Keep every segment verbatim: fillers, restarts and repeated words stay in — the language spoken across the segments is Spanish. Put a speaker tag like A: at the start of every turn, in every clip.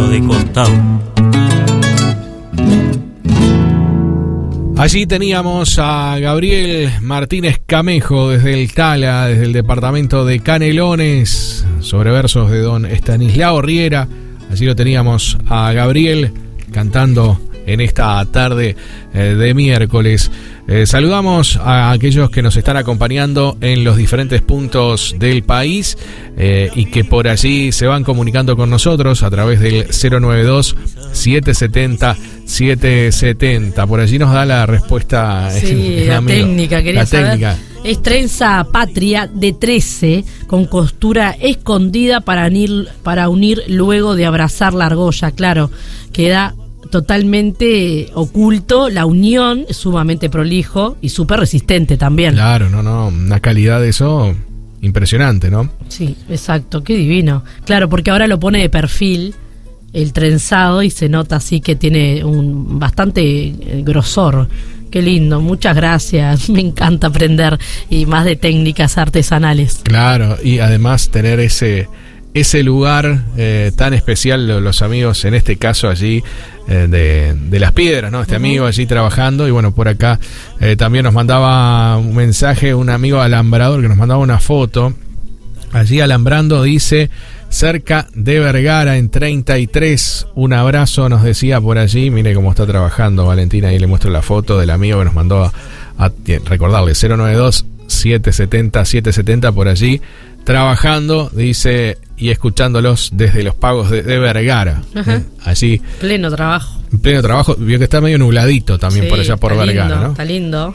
A: pero de costado.
B: Allí teníamos a Gabriel Martínez Camejo desde el Tala, desde el departamento de Canelones, sobre versos de don Estanislao Riera. Allí lo teníamos a Gabriel cantando en esta tarde eh, de miércoles. Eh, saludamos a aquellos que nos están acompañando en los diferentes puntos del país eh, y que por allí se van comunicando con nosotros a través del cero nueve dos, siete siete cero, siete siete cero. Por allí nos da la respuesta.
C: Sí, la amigo. técnica, quería
B: la
C: saber.
B: Técnica.
C: Es trenza patria de trece con costura escondida para unir, para unir luego de abrazar la argolla. Claro, queda totalmente oculto, la unión es sumamente prolijo y súper resistente también.
B: Claro, no, no, una calidad de eso impresionante, ¿no?
C: Sí, exacto, qué divino. Claro, porque ahora lo pone de perfil el trenzado y se nota así que tiene un bastante grosor. Qué lindo, muchas gracias, me encanta aprender y más de técnicas artesanales.
B: Claro, y además tener ese ese lugar eh, tan especial, los amigos, en este caso allí eh, de, de Las Piedras, ¿no? Este uh-huh. amigo allí trabajando, y bueno, por acá eh, también nos mandaba un mensaje un amigo alambrador que nos mandaba una foto, allí alambrando, dice, cerca de Vergara en treinta y tres, un abrazo, nos decía por allí. Mire cómo está trabajando Valentina, ahí le muestro la foto del amigo que nos mandó a, a recordarle, cero nueve dos, siete siete cero, siete siete cero por allí, trabajando, dice, y escuchándolos desde los pagos de, de Vergara. ¿eh? Allí.
C: Pleno trabajo.
B: Pleno trabajo. Vio que está medio nubladito también sí, por allá por Vergara,
C: lindo,
B: ¿no?
C: Está lindo.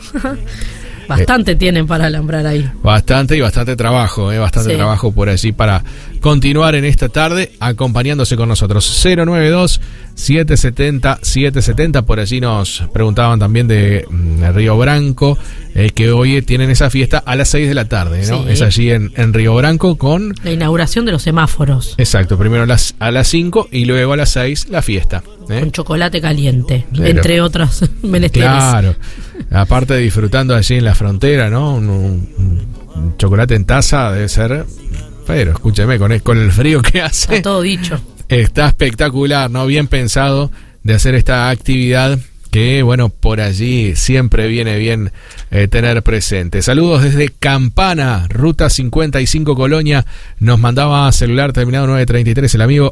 C: Bastante eh, tienen para alambrar ahí. Bastante
B: y bastante trabajo, eh, bastante
C: sí.
B: trabajo por allí para continuar en esta tarde acompañándose con nosotros. cero nueve dos, siete siete cero, siete siete cero. Por allí nos preguntaban también de, de Río Branco, eh, que hoy tienen esa fiesta a las seis de la tarde, ¿no? Sí. Es allí en, en Río Branco con
C: la inauguración de los semáforos.
B: Exacto, primero a las, a las cinco y luego a las seis la fiesta. ¿eh?
C: Con chocolate caliente,
B: Pero,
C: entre otras menesteres.
B: Claro, aparte de disfrutando allí en la frontera, ¿no? Un, un, un chocolate en taza debe ser, pero escúcheme, con el, con el frío que hace.
C: Está todo dicho.
B: Está espectacular, ¿no? Bien pensado de hacer esta actividad que, bueno, por allí siempre viene bien eh, tener presente. Saludos desde Campana, Ruta cincuenta y cinco Colonia. Nos mandaba celular terminado nueve treinta y tres el amigo